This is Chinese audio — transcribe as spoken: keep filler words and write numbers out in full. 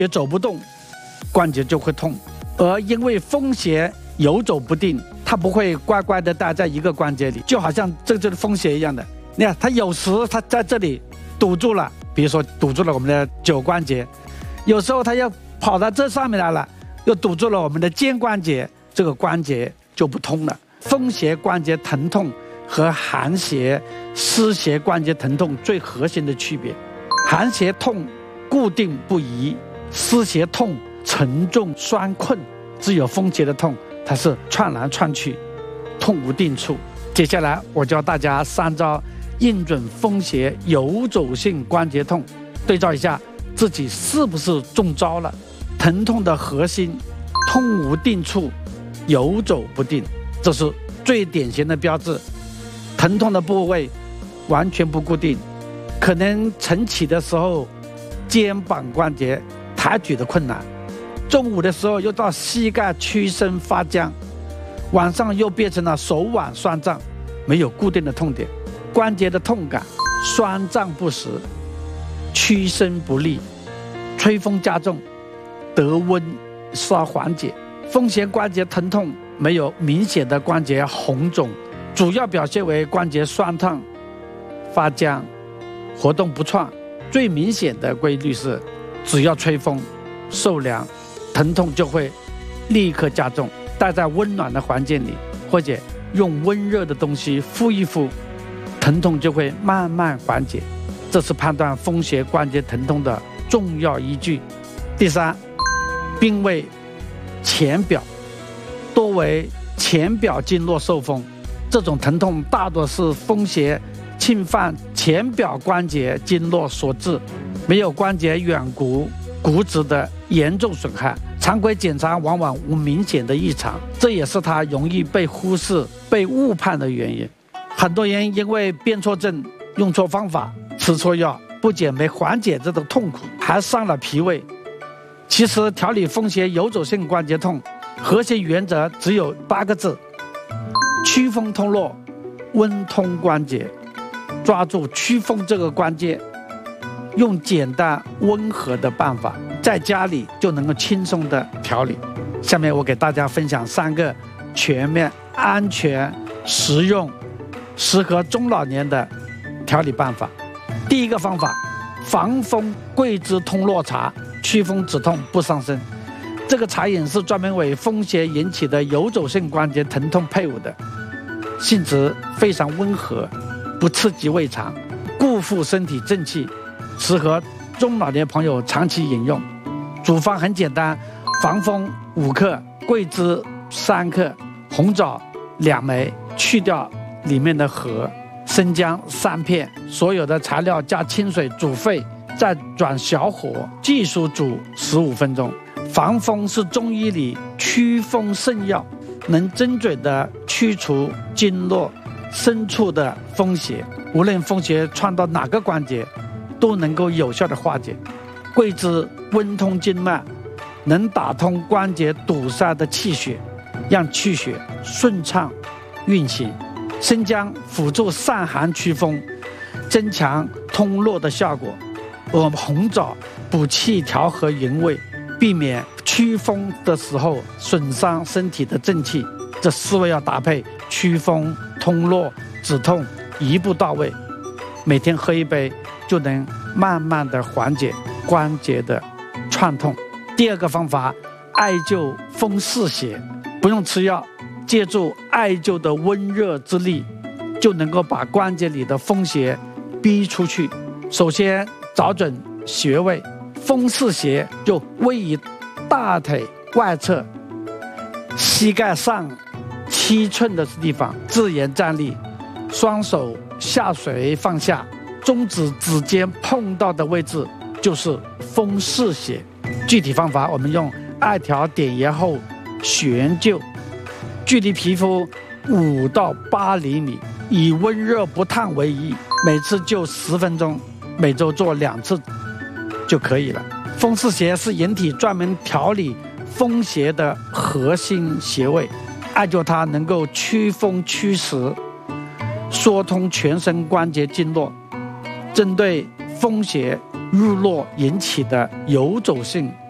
也走不动，关节就会痛。而因为风邪游走不定，它不会乖乖的待在一个关节里，就好像这就是风邪一样的。你看，它有时它在这里堵住了，比如说堵住了我们的肘关节，有时候它要跑到这上面来了，又堵住了我们的肩关节，这个关节就不通了。风邪关节疼痛和寒邪、湿邪关节疼痛最核心的区别，寒邪痛固定不移，湿邪痛沉重酸困，只有风邪的痛它是窜来窜去，痛无定处。接下来我教大家三招应准风邪游走性关节痛，对照一下自己是不是中招了。疼痛的核心痛无定处，游走不定，这是最典型的标志。疼痛的部位完全不固定，可能晨起的时候肩膀关节抬举的困难，中午的时候又到膝盖屈伸发僵，晚上又变成了手腕酸胀，没有固定的痛点。关节的痛感酸胀不时，屈伸不利，吹风加重，得温稍缓解。风邪关节疼痛没有明显的关节红肿，主要表现为关节酸烫、发僵、活动不畅。最明显的规律是，只要吹风、受凉，疼痛就会立刻加重。待在温暖的环境里，或者用温热的东西敷一敷，疼痛就会慢慢缓解。这是判断风邪关节疼痛的重要依据。第三，并位前表，多为前表经络受风，这种疼痛大多是风邪侵犯前表关节经络所致，没有关节远骨、骨质的严重损害。常规检查往往无明显的异常，这也是它容易被忽视、被误判的原因。很多人因为编错症、用错方法、吃错药，不仅没缓解这种痛苦，还伤了脾胃。其实调理风邪游走性关节痛，核心原则只有八个字：祛风通络，温通关节。抓住祛风这个关节，用简单温和的办法，在家里就能够轻松的调理。下面我给大家分享三个全面、安全、实用、适合中老年的调理办法。第一个方法，防风桂枝通络茶，祛风止痛不伤身。这个茶饮是专门为风邪引起的游走性关节疼痛配伍的，性质非常温和，不刺激胃肠，固护身体正气，适合中老年朋友长期饮用。组方很简单，防风五克，桂枝三克，红枣两枚，去掉里面的核，生姜三片，所有的材料加清水煮沸，再转小火继续煮十五分钟。防风是中医里祛风圣药，能精准地驱除经络深处的风邪，无论风邪窜到哪个关节，都能够有效的化解。桂枝温通经脉，能打通关节堵塞的气血，让气血顺畅运行。生姜辅助散寒祛风，增强通络的效果。而红枣补气调和营卫，避免祛风的时候损伤身体的正气。这四味要搭配，祛风、通络、止痛，一步到位。每天喝一杯，就能慢慢的缓解关节的串痛。第二个方法，艾灸风四邪，不用吃药，借助艾灸的温热之力，就能够把关节里的风邪逼出去。首先找准穴位，风四邪就位于大腿外侧膝盖上七寸的地方，自然站立，双手下垂放下，中指指尖碰到的位置就是风四邪。具体方法，我们用艾条点穴后悬灸，距离皮肤五到八厘米，以温热不烫为宜，每次灸十分钟，每周做两次就可以了。风四邪是人体专门调理风邪的核心穴位，艾灸它能够祛风祛湿，疏通全身关节经络，针对风邪入络引起的游走性